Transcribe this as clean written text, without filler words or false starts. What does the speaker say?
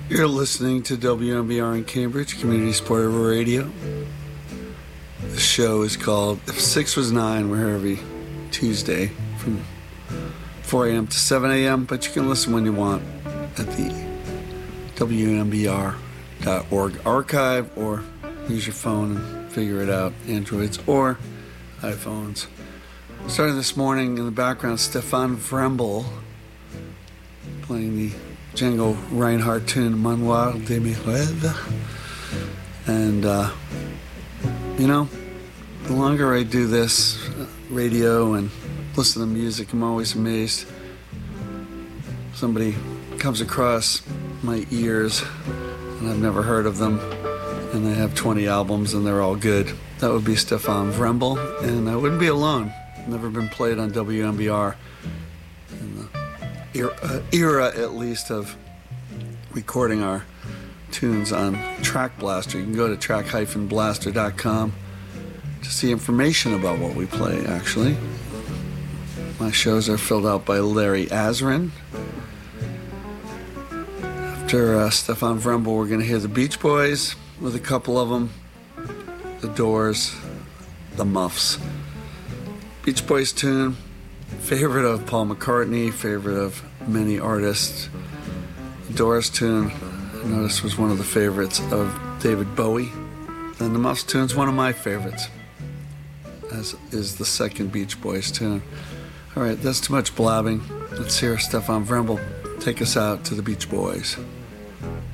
You're listening to WMBR in Cambridge, Community Sport Radio. The show is called If 6 Was 9. We're here every Tuesday from 4 a.m. to 7 a.m., but you can listen when you want at the WMBR.org archive, or use your phone and figure it out, Androids or iPhones. Starting this morning in the background, Stefan Vrembel playing the Django Reinhardt tune Manoir de mes rêves. And, the longer I do this radio and listen to music, I'm always amazed. Somebody comes across my ears and I've never heard of them, and they have 20 albums and they're all good. That would be Stefan Vrembel, and I wouldn't be alone. Never been played on WMBR in the era at least of recording our tunes on Track Blaster. You can go to track-blaster.com to see information about what we play, actually. My shows are filled out by Larry Azrin. After Stefan Vrembel, we're going to hear the Beach Boys with a couple of them, the Doors, the Muffs. Beach Boys tune, favorite of Paul McCartney, favorite of many artists. The Doors tune, I noticed, was one of the favorites of David Bowie. And the Muffs tune's one of my favorites, as is the second Beach Boys tune. All right, that's too much blabbing. Let's hear Stefan Vrembel take us out to the Beach Boys.